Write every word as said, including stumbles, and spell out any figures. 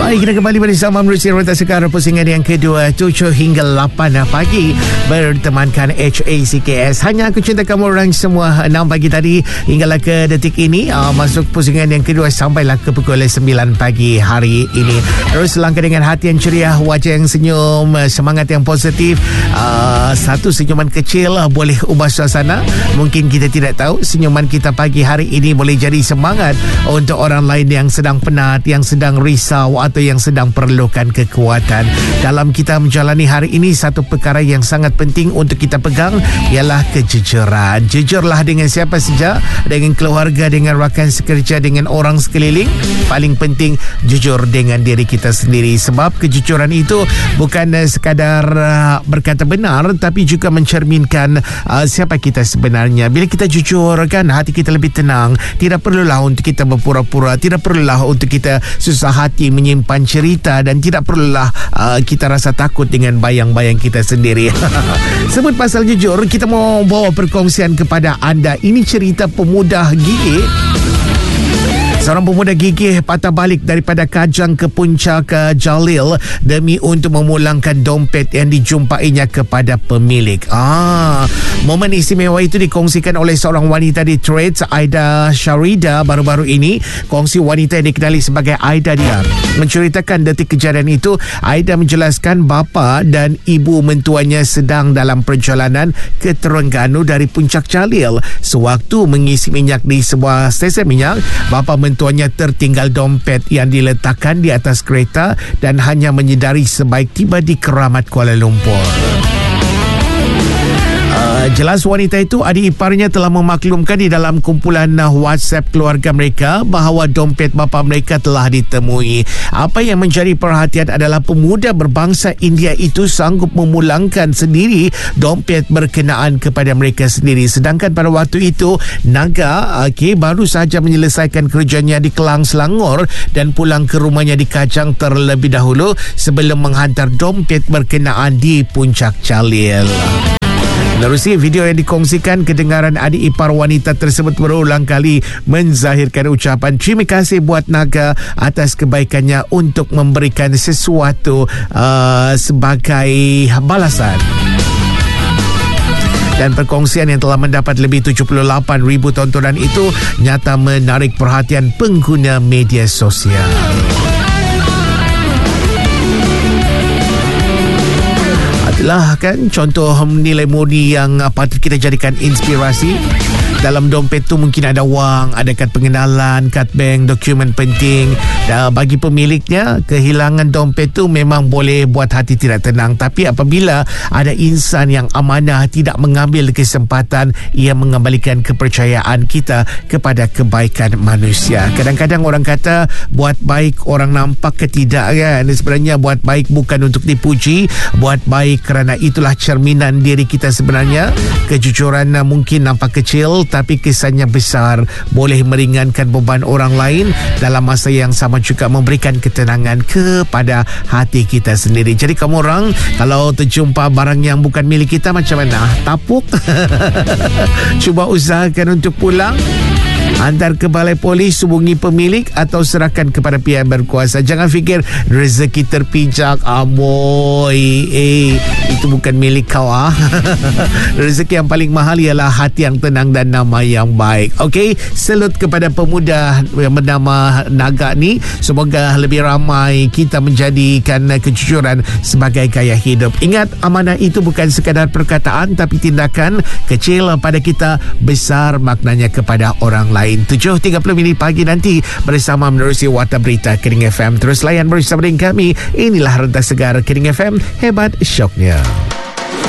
Baik, kita kembali bersama menerusi Rentas Segar pusingan yang kedua tujuh hingga lapan pagi bertemankan H A C K S. Hanya aku cinta kamu orang semua. Enam pagi tadi hinggalah ke detik ini uh, masuk pusingan yang kedua sampailah ke pukul sembilan pagi hari ini. Terus langkah dengan hati yang ceria, wajah yang senyum, semangat yang positif. uh, Satu senyuman kecil uh, boleh ubah suasana. Mungkin kita tidak tahu senyuman kita pagi hari ini boleh jadi semangat untuk orang lain yang sedang penat, yang sedang risau atau yang sedang perlukan kekuatan. Dalam kita menjalani hari ini, satu perkara yang sangat penting untuk kita pegang ialah kejujuran. Jujurlah dengan siapa saja, dengan keluarga, dengan rakan sekerja, dengan orang sekeliling. Paling penting jujur dengan diri kita sendiri, sebab kejujuran itu bukan uh, sekadar uh, berkata benar, tapi juga mencerminkan uh, siapa kita sebenarnya. Bila kita jujur kan, hati kita lebih tenang. Tidak perlulah untuk kita berpura-pura, tidak perlulah untuk kita susah hati menyimpan cerita, dan tidak perlulah uh, kita rasa takut dengan bayang-bayang kita sendiri. Sebut pasal jujur, kita mau bawa perkongsian kepada anda. Ini cerita pemuda gigih. Seorang pemuda gigih patah balik daripada Kajang ke Puncak ke Jalil demi untuk memulangkan dompet yang dijumpainya kepada pemilik. Ah, momen istimewa itu dikongsikan oleh seorang wanita di Threads, Aida Sharida, baru-baru ini. Kongsi wanita yang dikenali sebagai Aida dia menceritakan detik kejadian itu. Aida menjelaskan bapa dan ibu mentuanya sedang dalam perjalanan ke Terengganu dari Puncak Jalil. Sewaktu mengisi minyak di sebuah stesen minyak, bapa mentuanya tertinggal dompet yang diletakkan di atas kereta dan hanya menyedari sebaik tiba di Keramat Kuala Lumpur. Uh, jelas wanita itu, adik iparnya, telah memaklumkan di dalam kumpulan uh, WhatsApp keluarga mereka bahawa dompet bapa mereka telah ditemui. Apa yang menjadi perhatian adalah pemuda berbangsa India itu sanggup memulangkan sendiri dompet berkenaan kepada mereka sendiri. Sedangkan pada waktu itu Naga okay, baru sahaja menyelesaikan kerjanya di Kelang, Selangor dan pulang ke rumahnya di Kajang terlebih dahulu sebelum menghantar dompet berkenaan di Puncak Jalil. Menerusi video yang dikongsikan, kedengaran adik ipar wanita tersebut berulang kali menzahirkan ucapan terima kasih buat Naga atas kebaikannya untuk memberikan sesuatu uh, sebagai balasan. Dan perkongsian yang telah mendapat lebih tujuh puluh lapan ribu tontonan itu nyata menarik perhatian pengguna media sosial. Adalah kan contoh nilai murni yang patut kita jadikan inspirasi. Dalam dompet tu mungkin ada wang, ada kad pengenalan, kad bank, dokumen penting. Dan bagi pemiliknya, kehilangan dompet tu memang boleh buat hati tidak tenang. Tapi apabila ada insan yang amanah tidak mengambil kesempatan, ia mengembalikan kepercayaan kita kepada kebaikan manusia. Kadang-kadang orang kata buat baik orang nampak ke tidak kan. Sebenarnya buat baik bukan untuk dipuji, buat baik kerana itulah cerminan diri kita sebenarnya. Kejujuran mungkin nampak kecil, tapi kesannya besar, boleh meringankan beban orang lain, dalam masa yang sama juga memberikan ketenangan kepada hati kita sendiri. Jadi kamu orang, kalau terjumpa barang yang bukan milik kita, macam mana? Tapuk? Cuba usahakan untuk pulang, hantar ke balai polis, hubungi pemilik atau serahkan kepada pihak berkuasa. Jangan fikir rezeki terpijak, amoy, eh itu bukan milik kau ah. Rezeki yang paling mahal ialah hati yang tenang dan nama yang baik. Okey, salut kepada pemuda yang bernama Naga ni. Semoga lebih ramai kita menjadikan kejujuran sebagai gaya hidup. Ingat, amanah itu bukan sekadar perkataan, tapi tindakan kecil pada kita, besar maknanya kepada orang lain. tujuh tiga puluh minit pagi nanti bersama menerusi Warta Berita Kering F M. Terus layan bersama dengan kami. Inilah Rentas Segar Kering F M, hebat syoknya.